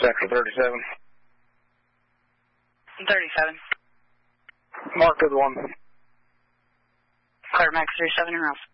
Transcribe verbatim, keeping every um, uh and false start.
Central thirty-seven. thirty-seven. Mark to the one. Clear Max thirty-seven and Ralph.